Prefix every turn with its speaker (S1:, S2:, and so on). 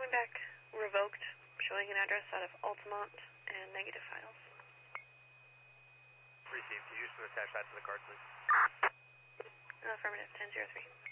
S1: coming back revoked, showing an address out of Altamont and negative files.
S2: Received. Could you just attach that to the card, please?
S1: Affirmative, 1003.